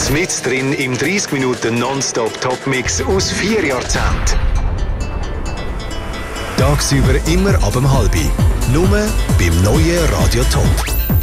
mit drin im 30 Minuten Nonstop-Top-Mix aus 4 Jahrzehnten. Tagsüber immer ab 7:30. Nur beim neuen Radio Top.